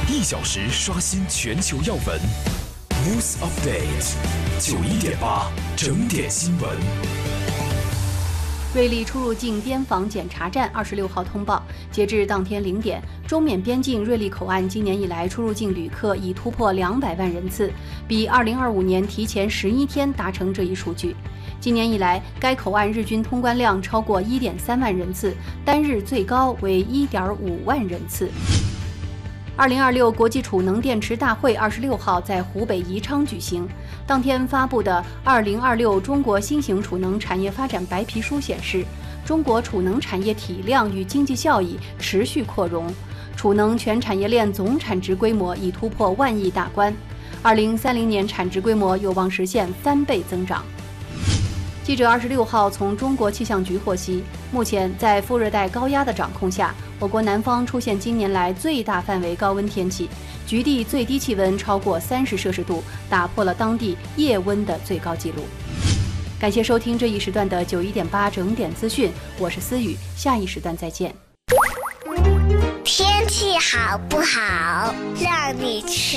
1小时刷新全球要闻。News Update 91.8整点新闻。 瑞丽出入境边防检查站26号通报，截至当天0点，中缅边境瑞丽口岸今年以来出入境旅客已突破200万人次，比2025年提前11天达成这一数据。今年以来，该口岸日均通关量超过1.3万人次，单日最高为1.5万人次。2026国际储能电池大会26号在湖北宜昌举行。当天发布的2026中国新型储能产业发展白皮书显示，中国储能产业体量与经济效益持续扩容，储能全产业链总产值规模已突破万亿大关，2030年产值规模有望实现翻倍增长。记者26号从中国气象局获悉，目前在副热带高压的掌控下，我国南方出现今年来最大范围高温天气，局地最低气温超过30摄氏度，打破了当地夜温的最高纪录。感谢收听这一时段的91.8整点资讯，我是思雨，下一时段再见。 天气好不好，让你吃